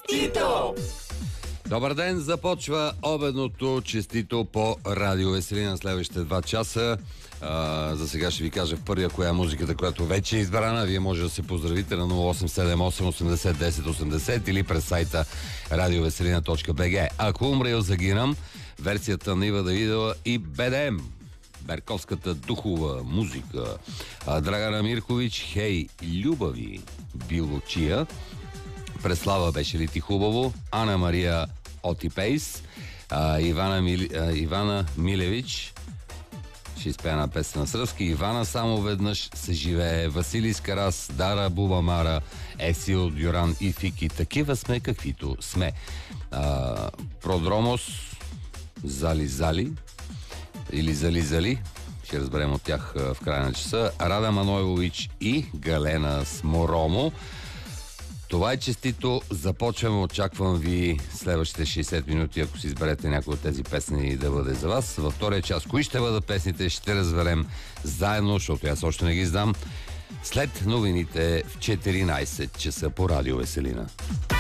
Честито! Добър ден, започва обедното честито по Радио Веселина следващите 2 часа. За сега ще ви кажа в първия коя е музиката, която вече е избрана. Вие може да се поздравите на 0878 80 10 80 или през сайта radioveselina.bg. Ако умра и загинам, версията на Ива Давидова и БДМ. Берковската духова музика. Драгана Миркович, Хей, Любави, Билочия. Преслава беше ли ти хубаво? Ана Мария Отипейс, Ивана Милевич, ще изпея на песен на сръбски. Ивана само веднъж се живее. Василий Скарас, Дара Бубамара, Есил Дюран и Фики. Такива сме, каквито сме. Продромос, Зали или Зали. Ще разберем от тях в края на часа. Рада Манойлович и Галена Сморомо. Това е честито. Започваме. Очаквам ви следващите 60 минути, ако си изберете някои от тези песни да бъде за вас. Във втория час, кои ще бъдат песните, ще разберем заедно, защото аз още не ги знам, след новините в 14 часа по Радио Веселина.